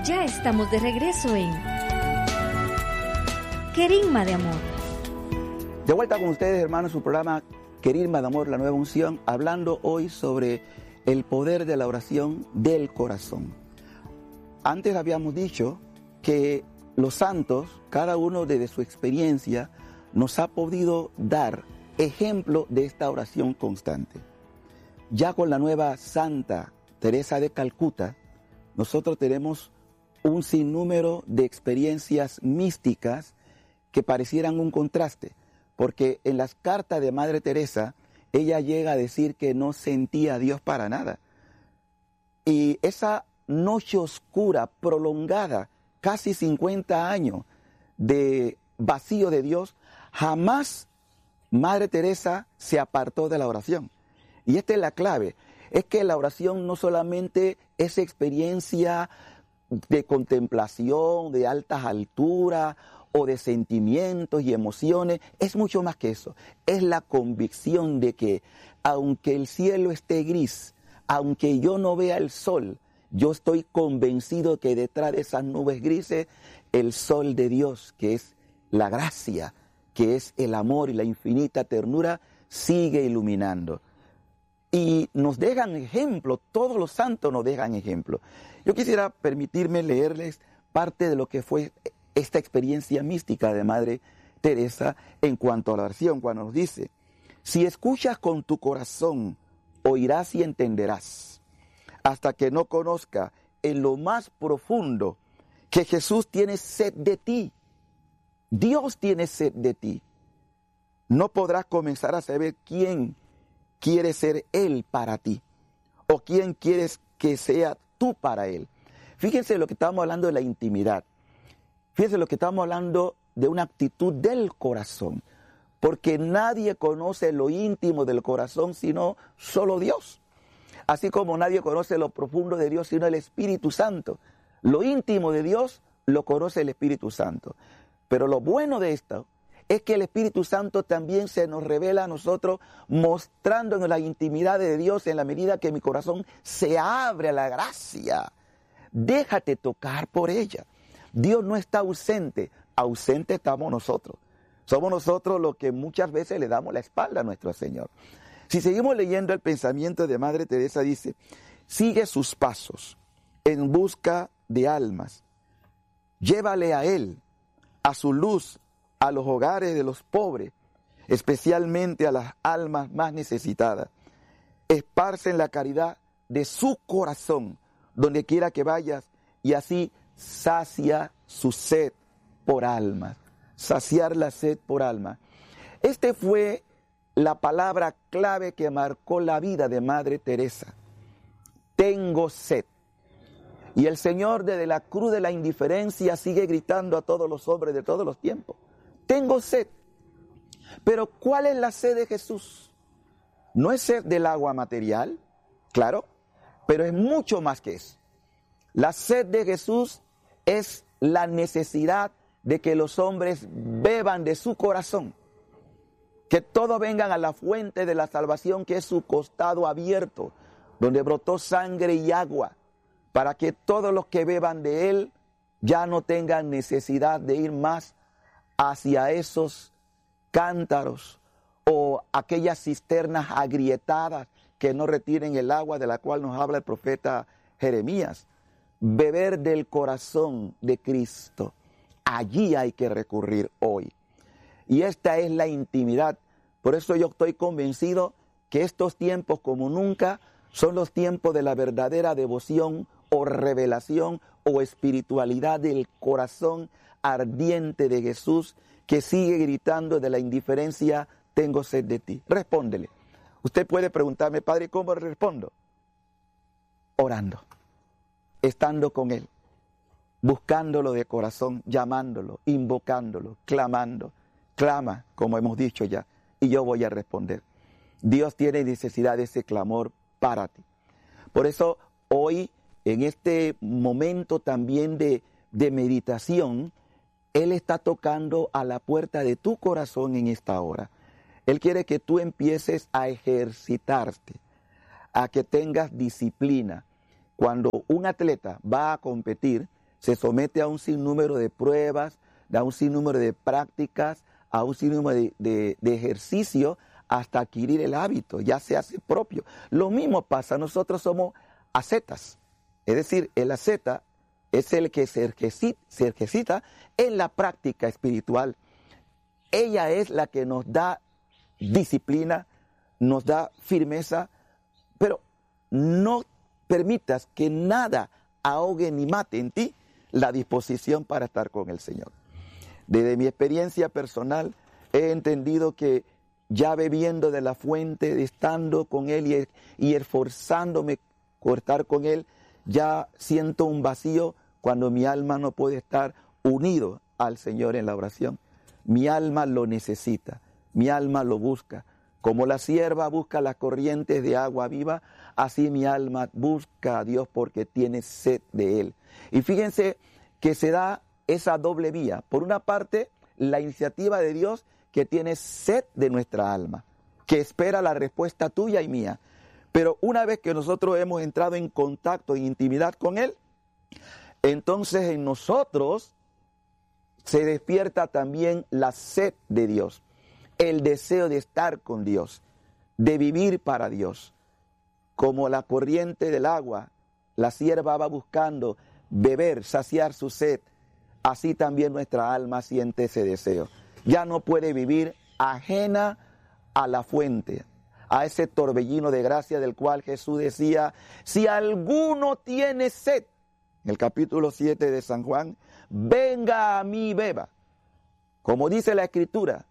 Ya estamos de regreso en Querigma de Amor. De vuelta con ustedes, hermanos, su programa Querigma de Amor, la nueva unción, hablando hoy sobre el poder de la oración del corazón. Antes habíamos dicho que los santos, cada uno desde su experiencia, nos ha podido dar ejemplo de esta oración constante. Ya con la nueva Santa Teresa de Calcuta, nosotros tenemos un sinnúmero de experiencias místicas que parecieran un contraste, porque en las cartas de Madre Teresa, ella llega a decir que no sentía a Dios para nada. Y esa noche oscura, prolongada, casi 50 años de vacío de Dios, jamás Madre Teresa se apartó de la oración. Y esta es la clave, es que la oración no solamente es experiencia de contemplación, de altas alturas o de sentimientos y emociones, es mucho más que eso. Es la convicción de que aunque el cielo esté gris, aunque yo no vea el sol, yo estoy convencido que detrás de esas nubes grises, el sol de Dios, que es la gracia, que es el amor y la infinita ternura, sigue iluminando. Y nos dejan ejemplo, todos los santos nos dejan ejemplo. Yo quisiera permitirme leerles parte de lo que fue esta experiencia mística de Madre Teresa en cuanto a la oración, cuando nos dice: si escuchas con tu corazón, oirás y entenderás, hasta que no conozca en lo más profundo que Jesús tiene sed de ti. Dios tiene sed de ti. No podrás comenzar a saber quién quiere ser Él para ti, o quién quieres que sea tú para Él. Fíjense lo que estamos hablando de la intimidad. Fíjense lo que estamos hablando de una actitud del corazón, porque nadie conoce lo íntimo del corazón sino solo Dios. Así como nadie conoce lo profundo de Dios sino el Espíritu Santo. Lo íntimo de Dios lo conoce el Espíritu Santo. Pero lo bueno de esto es que el Espíritu Santo también se nos revela a nosotros, mostrándonos la intimidad de Dios en la medida que mi corazón se abre a la gracia. Déjate tocar por ella. Dios no está ausente, ausente estamos nosotros. Somos nosotros los que muchas veces le damos la espalda a nuestro Señor. Si seguimos leyendo el pensamiento de Madre Teresa, dice: sigue sus pasos en busca de almas. Llévale a Él, a su luz, a los hogares de los pobres, especialmente a las almas más necesitadas. Esparcen la caridad de su corazón, donde quiera que vayas, y así sacia su sed por almas. Saciar la sed por alma. Este fue la palabra clave que marcó la vida de Madre Teresa. Tengo sed. Y el Señor desde la cruz de la indiferencia sigue gritando a todos los hombres de todos los tiempos: tengo sed. Pero ¿cuál es la sed de Jesús? No es sed del agua material, claro, pero es mucho más que eso. La sed de Jesús es la necesidad de que los hombres beban de su corazón, que todos vengan a la fuente de la salvación, que es su costado abierto, donde brotó sangre y agua, para que todos los que beban de él ya no tengan necesidad de ir más hacia esos cántaros o aquellas cisternas agrietadas que no retienen el agua, de la cual nos habla el profeta Jeremías. Beber del corazón de Cristo, allí hay que recurrir hoy. Y esta es la intimidad. Por eso yo estoy convencido que estos tiempos como nunca son los tiempos de la verdadera devoción o revelación o espiritualidad del corazón ardiente de Jesús, que sigue gritando de la indiferencia: tengo sed de ti. Respóndele. Usted puede preguntarme: Padre, ¿cómo respondo? Orando, estando con Él, buscándolo de corazón, llamándolo, invocándolo, clamando. Clama, como hemos dicho ya, y yo voy a responder. Dios tiene necesidad de ese clamor para ti. Por eso hoy, en este momento también de meditación, Él está tocando a la puerta de tu corazón en esta hora. Él quiere que tú empieces a ejercitarte, a que tengas disciplina. Cuando un atleta va a competir, se somete a un sinnúmero de pruebas, a un sinnúmero de prácticas, a un sinnúmero de ejercicio hasta adquirir el hábito, ya se hace propio. Lo mismo pasa, nosotros somos ascetas, es decir, el asceta es el que se ejercita en la práctica espiritual. Ella es la que nos da disciplina, nos da firmeza, pero no permitas que nada ahogue ni mate en ti la disposición para estar con el Señor. Desde mi experiencia personal he entendido que ya bebiendo de la fuente, de estando con Él y esforzándome por estar con Él, ya siento un vacío cuando mi alma no puede estar unido al Señor en la oración. Mi alma lo necesita, mi alma lo busca. Como la sierva busca las corrientes de agua viva, así mi alma busca a Dios porque tiene sed de Él. Y fíjense que se da esa doble vía. Por una parte, la iniciativa de Dios que tiene sed de nuestra alma, que espera la respuesta tuya y mía. Pero una vez que nosotros hemos entrado en contacto, en intimidad con Él, entonces en nosotros se despierta también la sed de Dios, el deseo de estar con Dios, de vivir para Dios. Como la corriente del agua, la sierva va buscando beber, saciar su sed, así también nuestra alma siente ese deseo. Ya no puede vivir ajena a la fuente, a ese torbellino de gracia del cual Jesús decía, si alguno tiene sed, en el capítulo 7 de San Juan, venga a mí y beba. Como dice la Escritura,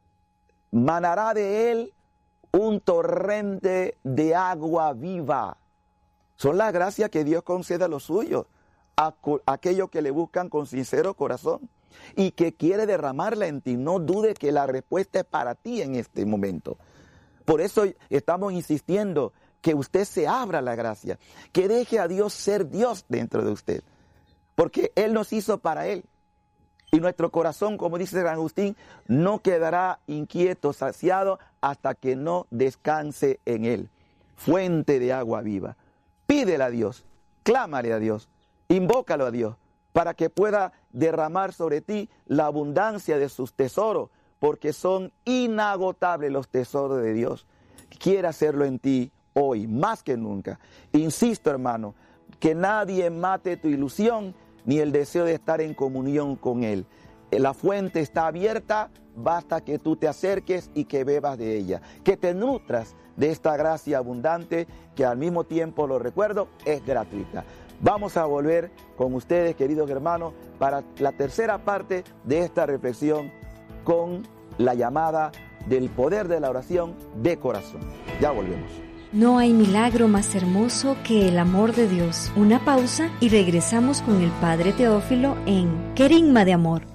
manará de él un torrente de agua viva. Son las gracias que Dios concede a los suyos, a aquellos que le buscan con sincero corazón y que quiere derramarla en ti. No dudes que la respuesta es para ti en este momento. Por eso estamos insistiendo que usted se abra a la gracia, que deje a Dios ser Dios dentro de usted, porque Él nos hizo para Él. Y nuestro corazón, como dice San Agustín, no quedará inquieto, saciado, hasta que no descanse en Él. Fuente de agua viva. Pídele a Dios, clámale a Dios, invócalo a Dios, para que pueda derramar sobre ti la abundancia de sus tesoros, porque son inagotables los tesoros de Dios. Quiere hacerlo en ti hoy, más que nunca. Insisto, hermano, que nadie mate tu ilusión ni el deseo de estar en comunión con Él. La fuente está abierta, basta que tú te acerques y que bebas de ella, que te nutras de esta gracia abundante que al mismo tiempo, lo recuerdo, es gratuita. Vamos a volver con ustedes, queridos hermanos, para la tercera parte de esta reflexión con la llamada del poder de la oración de corazón. Ya volvemos. No hay milagro más hermoso que el amor de Dios. Una pausa y regresamos con el Padre Teófilo en Querigma de Amor.